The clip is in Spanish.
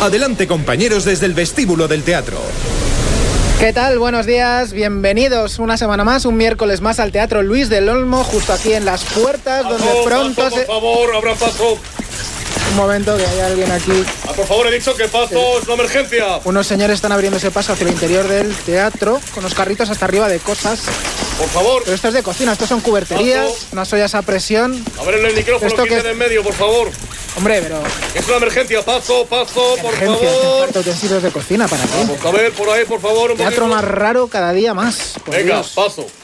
Adelante, compañeros, desde el vestíbulo del teatro. ¿Qué tal? Buenos días, bienvenidos una semana más, un miércoles más al Teatro Luis del Olmo, justo aquí en las puertas, donde pronto por favor, abra paso. Un momento, que hay alguien aquí. Por favor, he dicho que paso, es una emergencia. Unos señores están abriéndose paso hacia el interior del teatro, con los carritos hasta arriba de cosas. Por favor. Pero esto es de cocina, estos son cuberterías, unas ollas a presión. A ver, el micrófono que tiene en medio, por favor. Hombre, pero... Es una emergencia, paso, por favor. Utensilios de cocina, ¿para qué? Vamos a ver, por ahí, por favor. Teatro más raro cada día más. Venga, Dios. Paso.